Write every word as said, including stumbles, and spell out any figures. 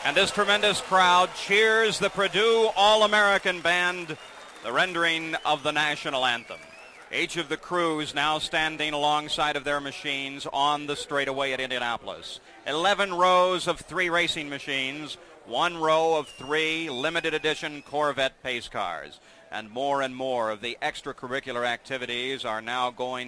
And this tremendous crowd cheers the Purdue All-American Band, the rendering of the national anthem. Each of the crews now standing alongside of their machines on the straightaway at Indianapolis. Eleven rows of three racing machines, one row of three limited edition Corvette pace cars. And more and more of the extracurricular activities are now going